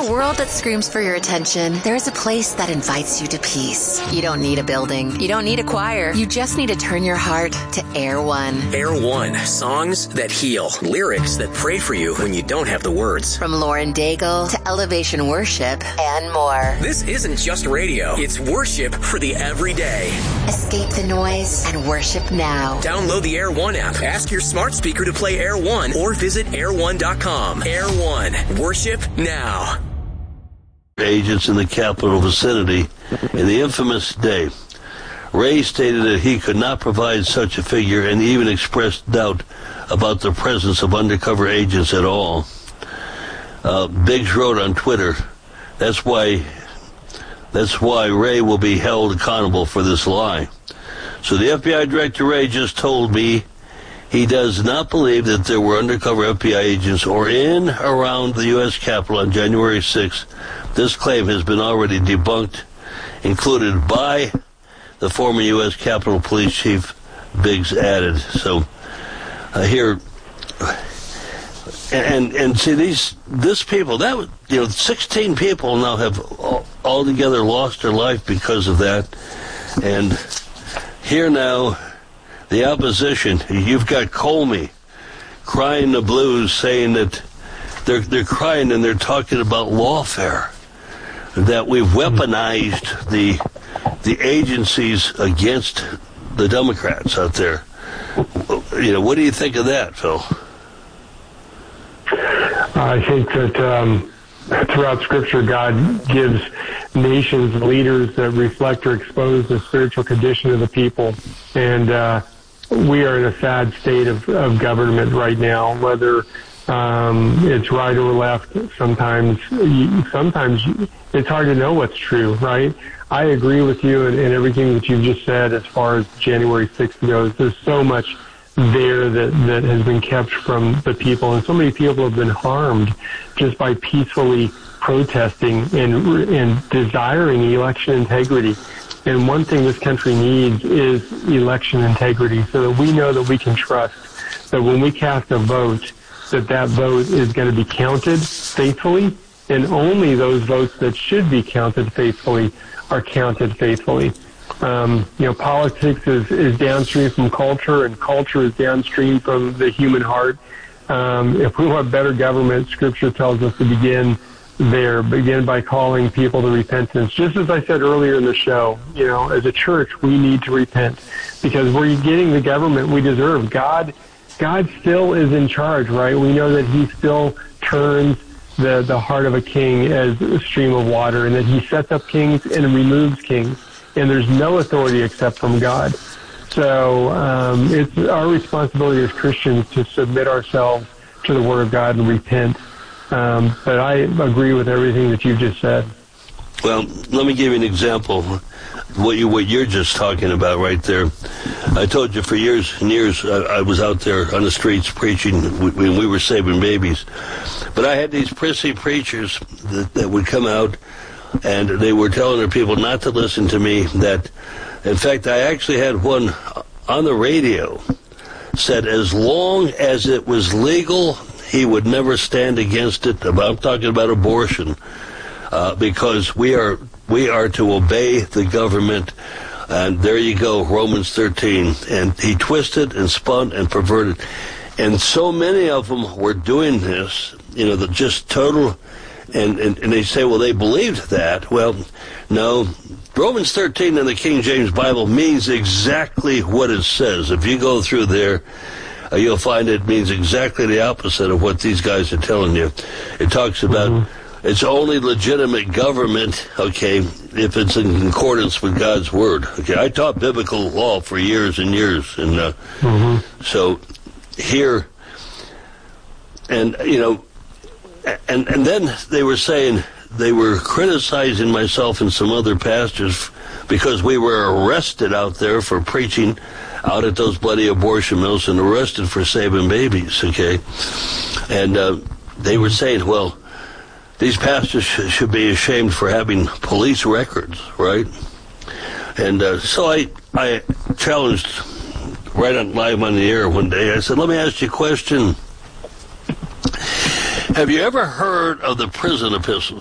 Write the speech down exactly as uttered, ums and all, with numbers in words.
a world that screams for your attention, there is a place that invites you to peace. You don't need a building. You don't need a choir. You just need to turn your heart to Air One. Air One. Songs that heal. Lyrics that pray for you when you don't have the words. From Lauren Daigle to Elevation Worship and more. This isn't just radio. It's worship for the everyday. Escape the noise and worship now. Download the Air One app. Ask your smart speaker to play Air One or visit air one dot com. Air One. Worship now. Agents in the Capitol vicinity in the infamous day. Ray stated that he could not provide such a figure and even expressed doubt about the presence of undercover agents at all. Uh, Biggs wrote on Twitter, that's why that's why Ray will be held accountable for this lie. So the F B I Director Ray just told me he does not believe that there were undercover F B I agents or in around the U S Capitol on January sixth. This claim has been already debunked, included by the former U S Capitol Police Chief, Biggs added. So uh, here, and, and and see these this people that was, you know sixteen people now have all, altogether lost their life because of that, and here now the opposition. You've got Comey crying the blues, saying that they're they're crying and they're talking about lawfare, that we've weaponized the the agencies against the Democrats out there. You know, what do you think of that, Phil? I think that um, throughout Scripture, God gives nations leaders that reflect or expose the spiritual condition of the people. And uh, we are in a sad state of, of government right now, whether um, it's right or left. Sometimes, sometimes it's hard to know what's true, right? I agree with you in, in everything that you've just said as far as January sixth goes. There's so much there that, that has been kept from the people, and so many people have been harmed just by peacefully protesting and, and desiring election integrity. And one thing this country needs is election integrity, so that we know that we can trust that when we cast a vote, that that vote is going to be counted faithfully, and only those votes that should be counted faithfully are counted faithfully. Um, you know, politics is, is downstream from culture, and culture is downstream from the human heart. Um, if we want better government, Scripture tells us to begin there, begin by calling people to repentance. Just as I said earlier in the show, you know, as a church, we need to repent because we're getting the government we deserve. God, God still is in charge, right? We know that He still turns the, the heart of a king as a stream of water, and that He sets up kings and removes kings. And there's no authority except from God. So um, it's our responsibility as Christians to submit ourselves to the Word of God and repent. Um, but I agree with everything that you just said. Well, let me give you an example. What you what you're just talking about right there. I told you for years and years I, I was out there on the streets preaching when we were saving babies. But I had these prissy preachers that, that would come out, and they were telling their people not to listen to me. That, in fact, I actually had one on the radio said as long as it was legal, he would never stand against it. I'm talking about abortion, uh, because we are we are to obey the government. And there you go, Romans thirteen. And he twisted and spun and perverted. And so many of them were doing this, you know, the just total. And, and, and they say, well, they believed that. Well, no. Romans thirteen in the King James Bible means exactly what it says. If you go through there, uh, you'll find it means exactly the opposite of what these guys are telling you. It talks about mm-hmm. it's only legitimate government, okay, if it's in accordance with God's Word. Okay, I taught biblical law for years and years. And uh, mm-hmm. so here, and, you know, And and then they were saying, they were criticizing myself and some other pastors because we were arrested out there for preaching out at those bloody abortion mills and arrested for saving babies, okay? And uh, they were saying, well, these pastors sh- should be ashamed for having police records, right? And uh, so I, I challenged right on live on the air one day, I said, let me ask you a question. Have you ever heard of the prison epistles?